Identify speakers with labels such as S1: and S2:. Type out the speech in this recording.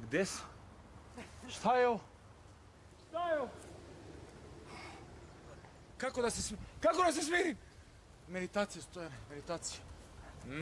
S1: Gde si? Šta je ovo? Šta je ovo? Kako da se smirim? Meditacija, Stojane, meditacija.